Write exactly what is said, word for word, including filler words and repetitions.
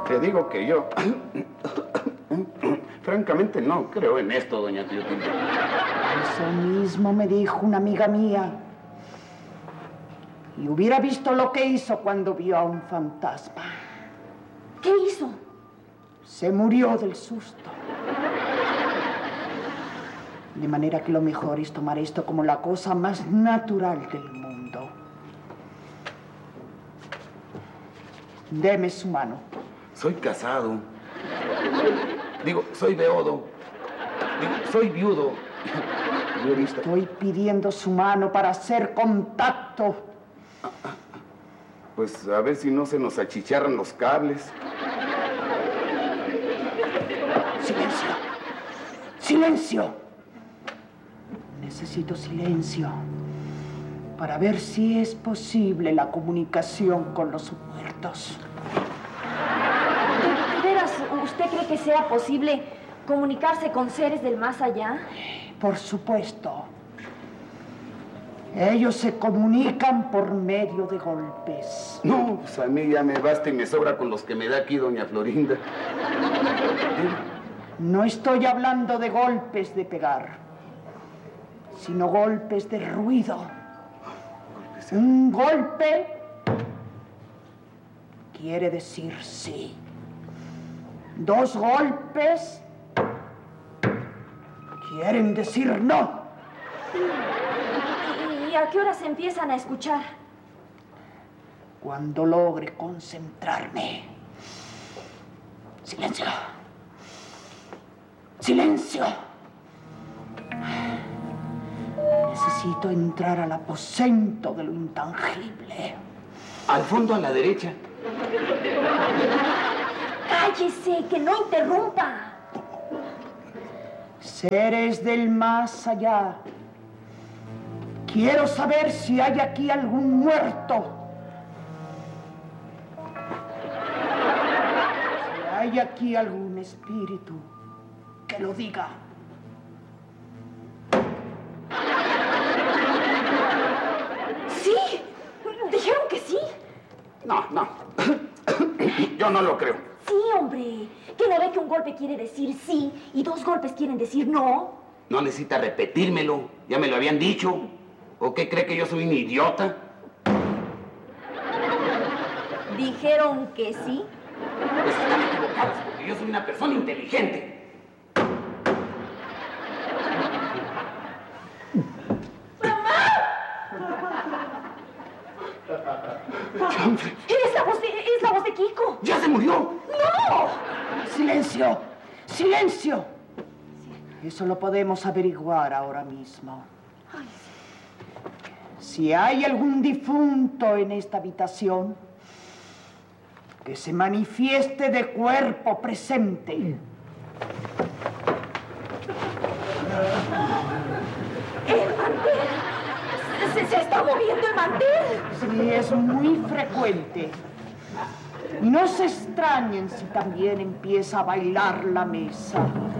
Te digo que yo, francamente, no creo en esto, doña Clotilde. Eso mismo me dijo una amiga mía. Y hubiera visto lo que hizo cuando vio a un fantasma. ¿Qué hizo? Se murió del susto. De manera que lo mejor es tomar esto como la cosa más natural del mundo. Deme su mano. Soy casado. Digo, soy beodo. Digo, soy viudo. Estoy pidiendo su mano para hacer contacto. Pues a ver si no se nos achicharran los cables. Silencio. Silencio. Necesito silencio para ver si es posible la comunicación con los muertos. ¿De, de veras usted cree que sea posible comunicarse con seres del más allá? Por supuesto. Ellos se comunican por medio de golpes. No, pues a mí ya me basta y me sobra con los que me da aquí doña Florinda. No estoy hablando de golpes de pegar, sino golpes de ruido. Un golpe quiere decir sí. Dos golpes quieren decir no. ¿Y a qué hora se empiezan a escuchar? Cuando logre concentrarme. Silencio. Silencio. Necesito entrar al aposento de lo intangible. Al fondo, a la derecha. ¡Cállese, que no interrumpa! Seres del más allá. Quiero saber si hay aquí algún muerto. Si hay aquí algún espíritu, que lo diga. ¿Sí? ¿Dijeron que sí? No, no. Yo no lo creo. Sí, hombre. ¿Que no ve que un golpe quiere decir sí y dos golpes quieren decir no? No necesita repetírmelo. Ya me lo habían dicho. ¿O qué cree que yo soy un idiota? ¿Dijeron que sí? Pues están equivocados porque yo soy una persona inteligente. ¡Es la voz de, es la voz de Kiko! ¡Ya se murió! ¡No! ¡Silencio! ¡Silencio! Eso lo podemos averiguar ahora mismo. Si hay algún difunto en esta habitación, que se manifieste de cuerpo presente. ¡El mantel! Se, se está moviendo el mantel. Sí, es muy frecuente. Y no se extrañen si también empieza a bailar la mesa.